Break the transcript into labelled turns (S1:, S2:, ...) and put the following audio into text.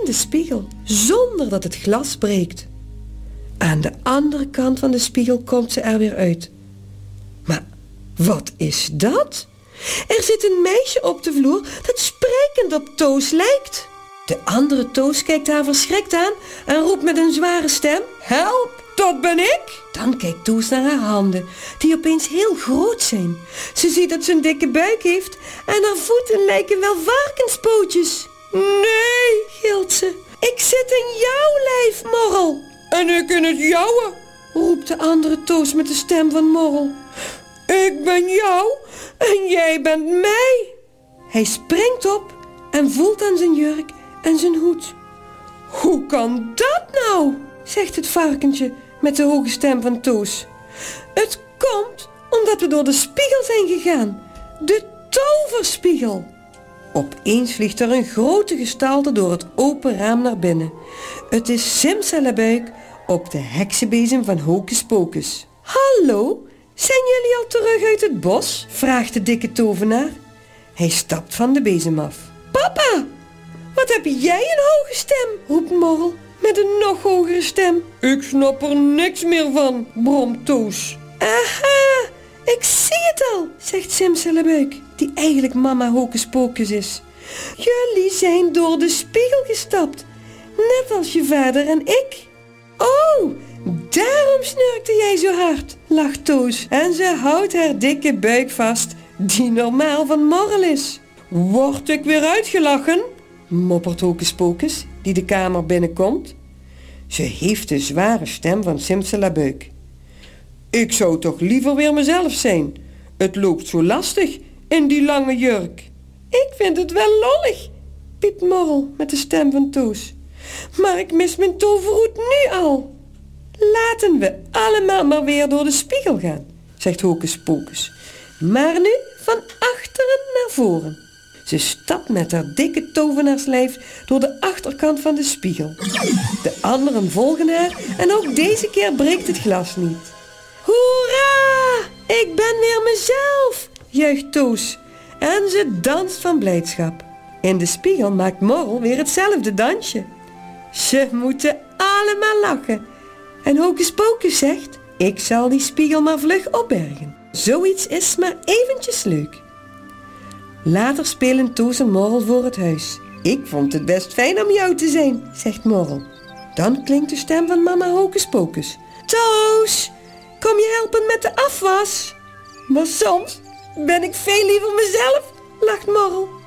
S1: de spiegel, zonder dat het glas breekt. Aan de andere kant van de spiegel komt ze er weer uit. Maar wat is dat? Er zit een meisje op de vloer dat sprekend op Toos lijkt. De andere Toos kijkt haar verschrikt aan en roept met een zware stem: help, dat ben ik! Dan kijkt Toos naar haar handen, die opeens heel groot zijn. Ze ziet dat ze een dikke buik heeft en haar voeten lijken wel varkenspootjes. Nee, gilt ze. Ik zit in jouw lijf, Morrel. En ik in het jouwe, roept de andere Toos met de stem van Morrel. Ik ben jou en jij bent mij. Hij springt op en voelt aan zijn jurk en zijn hoed. Hoe kan dat nou? Zegt het varkentje met de hoge stem van Toos. Het komt omdat we door de spiegel zijn gegaan. De toverspiegel. Opeens vliegt er een grote gestalte door het open raam naar binnen. Het is Simsalabuik op de heksenbezem van Hocus Pocus. Hallo, zijn jullie al terug uit het bos? Vraagt de dikke tovenaar. Hij stapt van de bezem af. Papa, wat heb jij een hoge stem? Roept Morrel met een nog hogere stem. Ik snap er niks meer van, bromt Toos. Aha, ik zie het al, zegt Simsalabuik, die eigenlijk mama Hocus Pocus is. Jullie zijn door de spiegel gestapt, net als je vader en ik. Oh, daarom snurkte jij zo hard, lacht Toos. En ze houdt haar dikke buik vast, die normaal van Morrel is. Word ik weer uitgelachen? Moppert Hocus Pocus, die de kamer binnenkomt. Ze heeft de zware stem van Simsalabuik. Ik zou toch liever weer mezelf zijn. Het loopt zo lastig in die lange jurk. Ik vind het wel lollig, piept Morrel met de stem van Toos. Maar ik mis mijn toverhoed nu al. Laten we allemaal maar weer door de spiegel gaan, zegt Hocus Pocus. Maar nu van achteren naar voren. Ze stapt met haar dikke tovenaarslijf door de achterkant van de spiegel. De anderen volgen haar en ook deze keer breekt het glas niet. Hoera! Ik ben weer mezelf, juicht Toos. En ze danst van blijdschap. In de spiegel maakt Morrel weer hetzelfde dansje. Ze moeten allemaal lachen. En Hocus Pocus zegt: ik zal die spiegel maar vlug opbergen. Zoiets is maar eventjes leuk. Later spelen Toos en Morrel voor het huis. Ik vond het best fijn om jou te zijn, zegt Morrel. Dan klinkt de stem van mama Hocus Pocus. Toos, kom je helpen met de afwas? Maar soms ben ik veel liever mezelf, lacht Morrel.